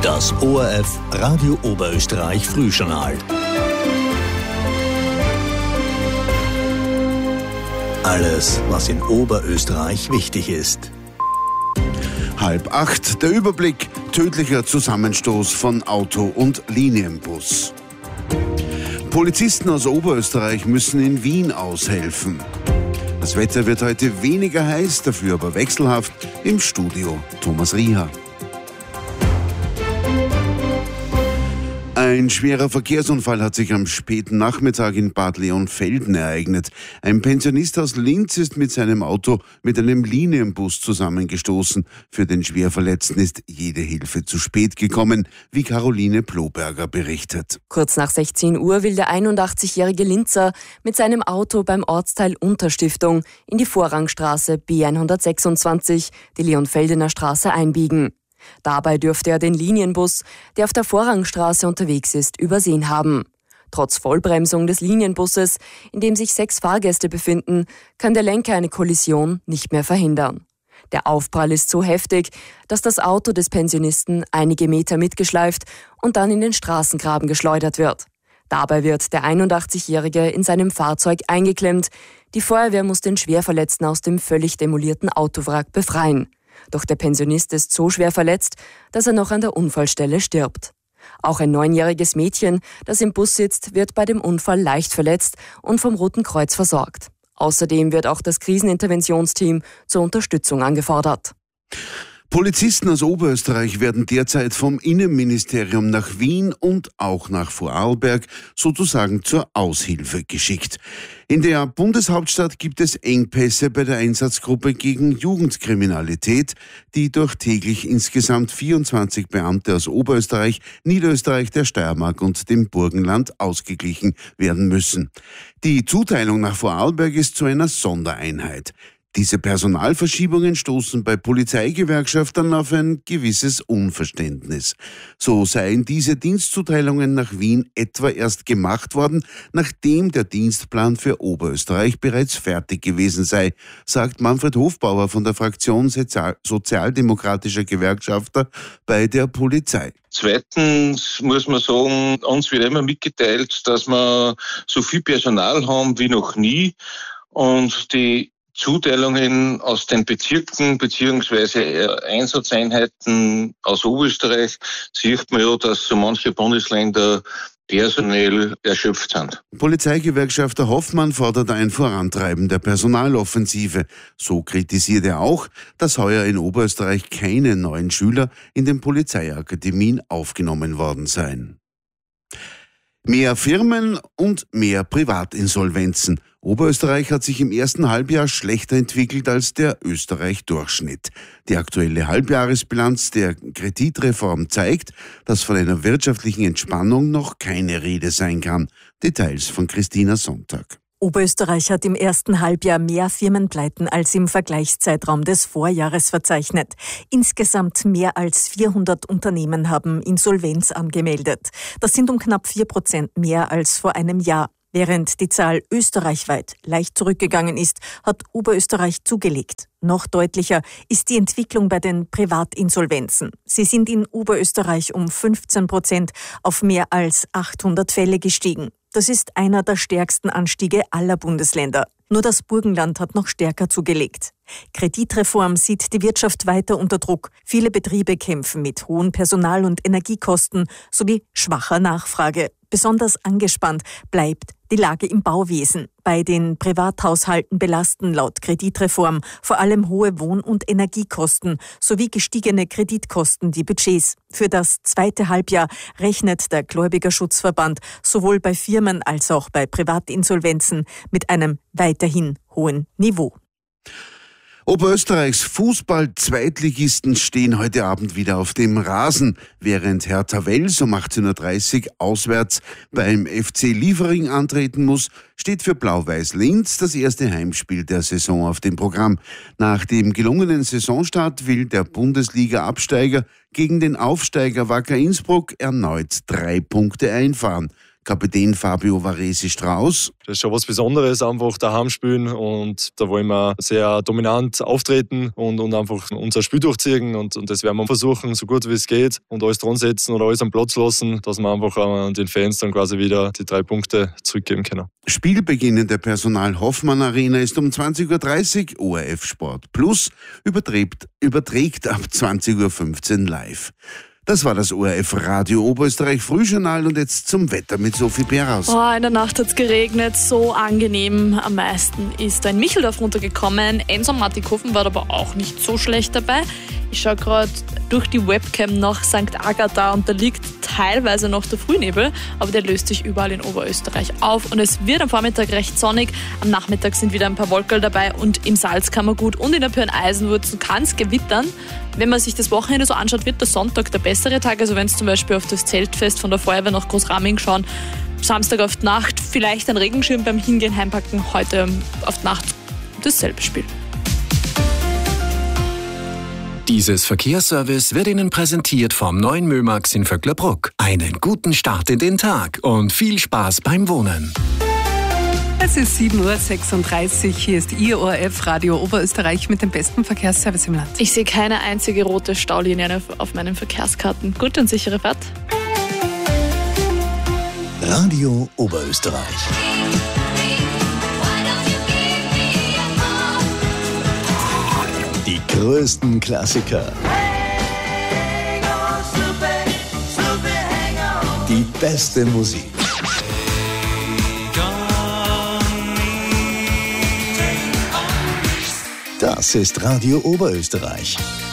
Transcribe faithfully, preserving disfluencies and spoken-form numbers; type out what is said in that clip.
Das O R F Radio Oberösterreich Frühjournal. Alles, was in Oberösterreich wichtig ist. Halb acht, der Überblick, tödlicher Zusammenstoß von Auto und Linienbus. Polizisten aus Oberösterreich müssen in Wien aushelfen. Das Wetter wird heute weniger heiß, dafür aber wechselhaft. Im Studio Thomas Rieher. Ein schwerer Verkehrsunfall hat sich am späten Nachmittag in Bad Leonfelden ereignet. Ein Pensionist aus Linz ist mit seinem Auto mit einem Linienbus zusammengestoßen. Für den Schwerverletzten ist jede Hilfe zu spät gekommen, wie Caroline Ploberger berichtet. Kurz nach sechzehn Uhr will der einundachtzigjährige Linzer mit seinem Auto beim Ortsteil Unterstiftung in die Vorrangstraße B hundertsechsundzwanzig, die Leonfeldener Straße, einbiegen. Dabei dürfte er den Linienbus, der auf der Vorrangstraße unterwegs ist, übersehen haben. Trotz Vollbremsung des Linienbusses, in dem sich sechs Fahrgäste befinden, kann der Lenker eine Kollision nicht mehr verhindern. Der Aufprall ist so heftig, dass das Auto des Pensionisten einige Meter mitgeschleift und dann in den Straßengraben geschleudert wird. Dabei wird der einundachtzigjährige in seinem Fahrzeug eingeklemmt. Die Feuerwehr muss den Schwerverletzten aus dem völlig demolierten Autowrack befreien. Doch der Pensionist ist so schwer verletzt, dass er noch an der Unfallstelle stirbt. Auch ein neunjähriges Mädchen, das im Bus sitzt, wird bei dem Unfall leicht verletzt und vom Roten Kreuz versorgt. Außerdem wird auch das Kriseninterventionsteam zur Unterstützung angefordert. Polizisten aus Oberösterreich werden derzeit vom Innenministerium nach Wien und auch nach Vorarlberg sozusagen zur Aushilfe geschickt. In der Bundeshauptstadt gibt es Engpässe bei der Einsatzgruppe gegen Jugendkriminalität, die durch täglich insgesamt vierundzwanzig Beamte aus Oberösterreich, Niederösterreich, der Steiermark und dem Burgenland ausgeglichen werden müssen. Die Zuteilung nach Vorarlberg ist zu einer Sondereinheit. Diese Personalverschiebungen stoßen bei Polizeigewerkschaftern auf ein gewisses Unverständnis. So seien diese Dienstzuteilungen nach Wien etwa erst gemacht worden, nachdem der Dienstplan für Oberösterreich bereits fertig gewesen sei, sagt Manfred Hofbauer von der Fraktion Sozial- Sozialdemokratischer Gewerkschafter bei der Polizei. Zweitens muss man sagen, uns wird immer mitgeteilt, dass wir so viel Personal haben wie noch nie und die Zuteilungen aus den Bezirken bzw. Einsatzeinheiten aus Oberösterreich sieht man ja, dass so manche Bundesländer personell erschöpft sind. Polizeigewerkschafter Hoffmann fordert ein Vorantreiben der Personaloffensive. So kritisiert er auch, dass heuer in Oberösterreich keine neuen Schüler in den Polizeiakademien aufgenommen worden seien. Mehr Firmen und mehr Privatinsolvenzen. Oberösterreich hat sich im ersten Halbjahr schlechter entwickelt als der Österreich-Durchschnitt. Die aktuelle Halbjahresbilanz der Kreditreform zeigt, dass von einer wirtschaftlichen Entspannung noch keine Rede sein kann. Details von Christina Sonntag. Oberösterreich hat im ersten Halbjahr mehr Firmenpleiten als im Vergleichszeitraum des Vorjahres verzeichnet. Insgesamt mehr als vierhundert Unternehmen haben Insolvenz angemeldet. Das sind um knapp vier Prozent mehr als vor einem Jahr. Während die Zahl österreichweit leicht zurückgegangen ist, hat Oberösterreich zugelegt. Noch deutlicher ist die Entwicklung bei den Privatinsolvenzen. Sie sind in Oberösterreich um fünfzehn Prozent auf mehr als achthundert Fälle gestiegen. Das ist einer der stärksten Anstiege aller Bundesländer. Nur das Burgenland hat noch stärker zugelegt. Kreditreform sieht die Wirtschaft weiter unter Druck. Viele Betriebe kämpfen mit hohen Personal- und Energiekosten sowie schwacher Nachfrage. Besonders angespannt bleibt die Lage im Bauwesen. Bei den Privathaushalten belasten laut Kreditreform vor allem hohe Wohn- und Energiekosten sowie gestiegene Kreditkosten die Budgets. Für das zweite Halbjahr rechnet der Gläubigerschutzverband sowohl bei Firmen als auch bei Privatinsolvenzen mit einem weiterhin hohen Niveau. Oberösterreichs Fußball-Zweitligisten stehen heute Abend wieder auf dem Rasen, während Hertha Wels um achtzehn Uhr dreißig auswärts beim F C Liefering antreten muss, steht für Blau-Weiß Linz das erste Heimspiel der Saison auf dem Programm. Nach dem gelungenen Saisonstart will der Bundesliga-Absteiger gegen den Aufsteiger Wacker Innsbruck erneut drei Punkte einfahren. Kapitän Fabio Varesi Strauß. Das ist schon was Besonderes, einfach daheim spielen und da wollen wir sehr dominant auftreten und, und einfach unser Spiel durchziehen und, und das werden wir versuchen, so gut wie es geht und alles dran setzen oder alles am Platz lassen, dass wir einfach an den Fans dann quasi wieder die drei Punkte zurückgeben können. Spielbeginn in der Personal Hoffmann Arena ist um zwanzig Uhr dreißig, O R F Sport Plus überträgt, überträgt ab zwanzig Uhr fünfzehn live. Das war das O R F Radio Oberösterreich Frühjournal und jetzt zum Wetter mit Sophie Beraus. Oh, in der Nacht hat es geregnet, so angenehm. Am meisten ist ein Micheldorf runtergekommen. Enns und Mattighofen war aber auch nicht so schlecht dabei. Ich schaue gerade durch die Webcam nach Sankt Agatha und da liegt teilweise noch der Frühnebel, aber der löst sich überall in Oberösterreich auf und es wird am Vormittag recht sonnig. Am Nachmittag sind wieder ein paar Wolken dabei und im Salzkammergut und in der Pirn-Eisenwurzen kann es gewittern. Wenn man sich das Wochenende so anschaut, wird der Sonntag der bessere Tag. Also wenn es zum Beispiel auf das Zeltfest von der Feuerwehr nach Großraming schauen, Samstag auf die Nacht vielleicht ein Regenschirm beim Hingehen heimpacken, heute auf die Nacht dasselbe Spiel. Dieses Verkehrsservice wird Ihnen präsentiert vom neuen Mömax in Vöcklerbruck. Einen guten Start in den Tag und viel Spaß beim Wohnen. Es ist sieben Uhr sechsunddreißig. Hier ist Ihr O R F Radio Oberösterreich mit dem besten Verkehrsservice im Land. Ich sehe keine einzige rote Staulinie auf, auf meinen Verkehrskarten. Gute und sichere Fahrt. Radio Oberösterreich. Die größten Klassiker. Die beste Musik. Das ist Radio Oberösterreich.